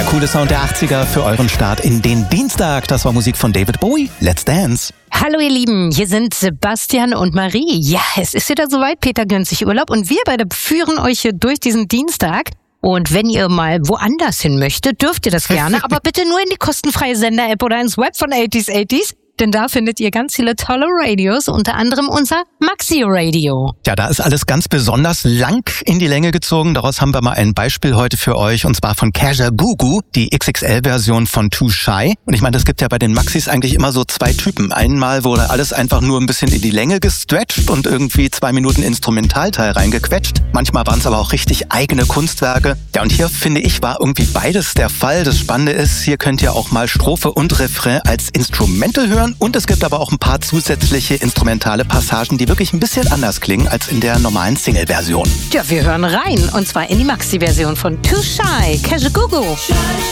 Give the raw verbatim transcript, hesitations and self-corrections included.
Der coole Sound der achtziger für euren Start in den Dienstag. Das war Musik von David Bowie. Let's Dance. Hallo ihr Lieben, hier sind Sebastian und Marie. Ja, es ist wieder soweit, Peter gönnt sich Urlaub und wir beide führen euch hier durch diesen Dienstag. Und wenn ihr mal woanders hin möchtet, dürft ihr das gerne, aber bitte nur in die kostenfreie Sender-App oder ins Web von eighties eighties. Denn da findet ihr ganz viele tolle Radios, unter anderem unser Maxi-Radio. Ja, da ist alles ganz besonders lang in die Länge gezogen. Daraus haben wir mal ein Beispiel heute für euch, und zwar von Kajagoogoo, die X X L-Version von Too Shy. Und ich meine, es gibt ja bei den Maxis eigentlich immer so zwei Typen. Einmal wurde alles einfach nur ein bisschen in die Länge gestretcht und irgendwie zwei Minuten Instrumentalteil reingequetscht. Manchmal waren es aber auch richtig eigene Kunstwerke. Ja, und hier, finde ich, war irgendwie beides der Fall. Das Spannende ist, hier könnt ihr auch mal Strophe und Refrain als Instrumental hören. Und es gibt aber auch ein paar zusätzliche instrumentale Passagen, die wirklich ein bisschen anders klingen als in der normalen Single-Version. Ja, wir hören rein. Und zwar in die Maxi-Version von Too Shy, Kajagoogoo.